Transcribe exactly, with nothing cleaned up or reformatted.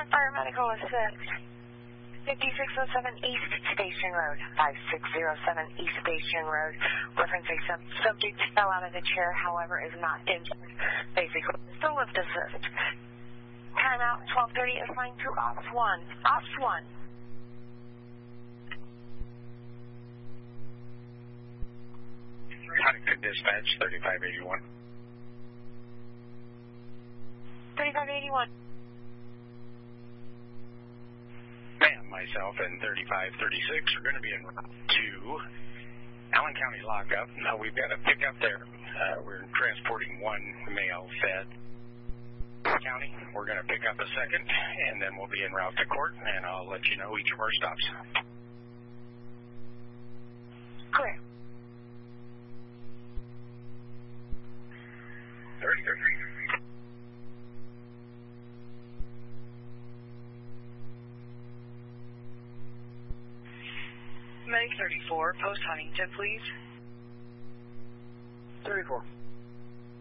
one Fire Medical Assist. fifty-six oh seven East Station Road. five six oh seven East Station Road. Reference a sub subject fell out of the chair, however, is not injured. Basically, still lift assist. Timeout twelve thirty assigned to Ops one. Ops one. Huntington Dispatch, thirty-five eighty-one. thirty-five eighty-one. Ma'am, myself, and thirty-five thirty-six are going to be en route to Allen County lockup. Now, we've got a pickup there. Uh, we're transporting one male fed county. We're going to pick up a second, and then we'll be en route to court, and I'll let you know each of our stops. Clear. Very good. Medic thirty-four, post Huntington, please. thirty-four.